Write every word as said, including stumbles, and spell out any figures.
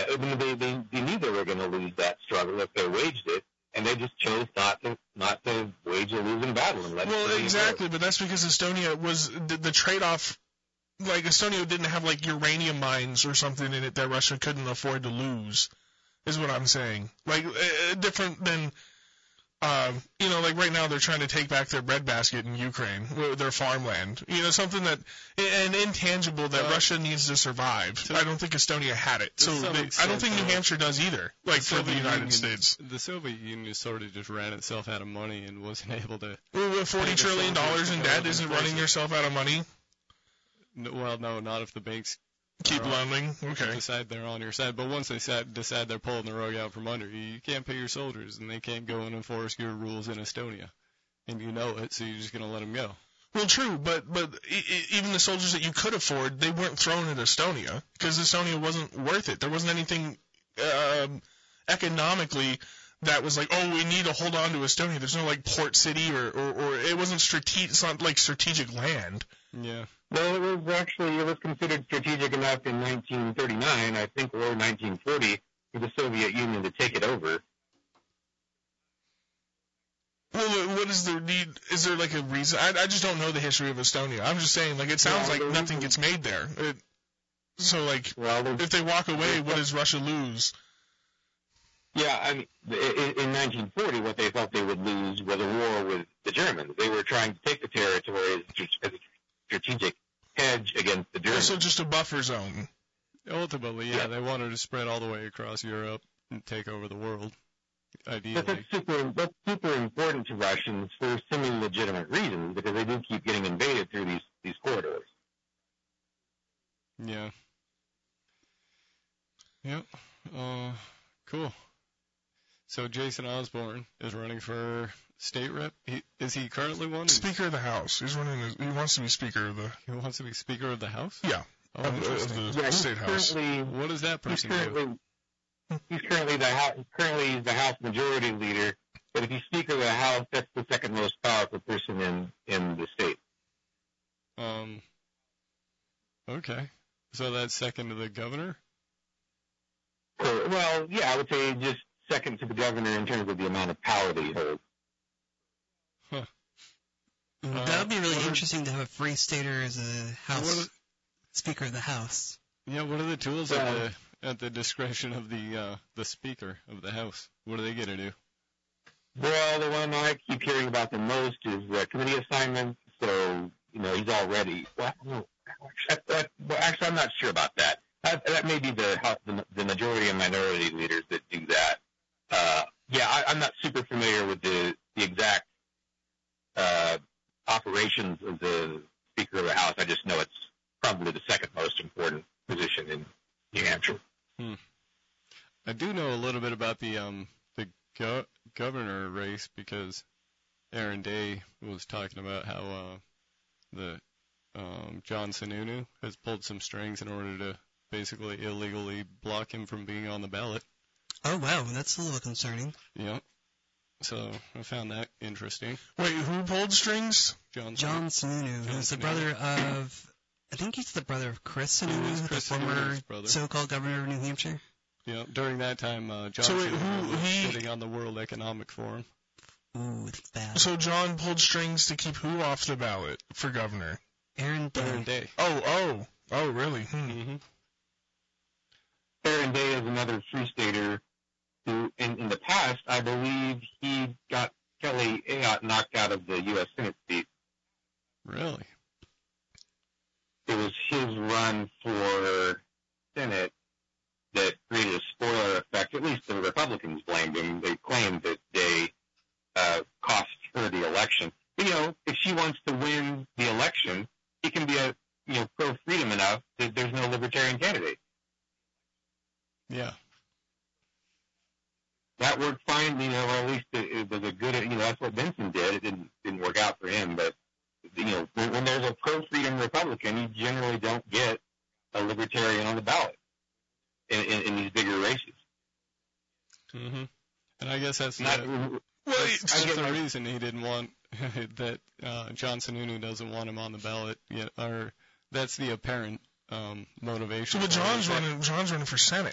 I mean, they, they, they knew they were going to lose that struggle if they waged it, and they just chose not to not to wage a losing battle and let well, it Well, exactly, but that's because Estonia was the, the trade-off. Like, Estonia didn't have, like, uranium mines or something in it that Russia couldn't afford to lose, is what I'm saying. Like, uh, different than, uh, you know, like right now they're trying to take back their breadbasket in Ukraine, their farmland. You know, something that, an intangible that uh, Russia needs to survive. So I don't think Estonia had it. So they, I don't think New Hampshire does either, like, for the United Union, States. The Soviet Union sort of just ran itself out of money and wasn't able to... Well, with forty trillion dollars in debt, isn't running yourself out of money? No, well, no, not if the banks keep lending. Okay. Decide they're on your side, but once they decide they're pulling the rug out from under you, you can't pay your soldiers, and they can't go and enforce your rules in Estonia, and you know it, so you're just gonna let them go. Well, true, but but even the soldiers that you could afford, they weren't thrown at Estonia because Estonia wasn't worth it. There wasn't anything um, economically that was like, oh, we need to hold on to Estonia. There's no like port city or or, or it wasn't strategic. It's not like strategic land. Yeah. No, it was actually, it was considered strategic enough in nineteen thirty-nine, I think, or nineteen forty, for the Soviet Union to take it over. Well, what is there need? Is there like a reason? I, I just don't know the history of Estonia. I'm just saying, like, it sounds well, like nothing gets made there. It, so, like, well, if they walk away, what does Russia lose? Yeah, I mean, in, in nineteen forty, what they thought they would lose was a war with the Germans. They were trying to take the territory as, as a strategic hedge against the Germans. So just a buffer zone. Ultimately, yeah, yeah, they wanted to spread all the way across Europe and take over the world, ideally. But that's super, that's super important to Russians for semi-legitimate reasons, because they do keep getting invaded through these, these corridors. Yeah. Yep. Uh, cool. So Jason Osborne is running for state rep. He, is he currently one? Speaker of the House. He's running. He wants to be Speaker of the. He wants to be Speaker of the House. Yeah. Oh, of, of the yeah, state house. What does that person he's currently, do? He's currently the House. Currently the House Majority Leader. But if he's Speaker of the House, that's the second most powerful person in in the state. Um. Okay. So that's second to the governor. Or, well, yeah, I would say just second to the governor in terms of the amount of power that he holds. Huh. Uh, that would be really interesting to have a free stater as a House are, Speaker of the House. Yeah, what are the tools at the at the discretion of the uh, the Speaker of the House? What do they get to do? Well, the one I keep hearing about the most is the committee assignments. So, you know, he's already. Well, no, actually, actually, I'm not sure about that. That, that may be the, the the majority and minority leaders that do that. Uh, yeah, I, I'm not super familiar with the the exact uh, operations of the Speaker of the House. I just know it's probably the second most important position in New Hampshire. Hmm. I do know a little bit about the um the go- governor race because Aaron Day was talking about how uh, the um, John Sununu has pulled some strings in order to basically illegally block him from being on the ballot. Oh, wow, that's a little concerning. Yeah. So I found that interesting. Wait, who pulled strings? John, John Sununu, who's the brother of, I think he's the brother of Chris Sununu, Chris the former so-called governor of New Hampshire. Yeah, during that time, uh, John so wait, Sununu who, was he... sitting on the World Economic Forum. Ooh, it's bad. So John pulled strings to keep who off the ballot for governor? Aaron Day. Aaron Day. Oh, oh, oh, really? Hmm. Mm-hmm. Aaron Day is another free stater who, in, in the past, I believe he got Kelly Ayotte knocked out of the U S Senate seat. Really? It was his run for Senate that created a spoiler effect. At least the Republicans blamed him. They claimed that Day uh, cost her the election. But, you know, if she wants to win the election, he can be a you know pro-freedom enough that there's no libertarian candidate. Yeah. That worked fine, you know, or at least it, it was a good, you know, that's what Benson did. It didn't didn't work out for him, but, you know, when, when there's a pro-freedom Republican, you generally don't get a libertarian on the ballot in, in, in these bigger races. Mm-hmm. And I guess that's Not, the, well, that's, that's the reason he didn't want, that uh, John Sununu doesn't want him on the ballot yet, or that's the apparent um, motivation. So, but John's running, John's running for Senate.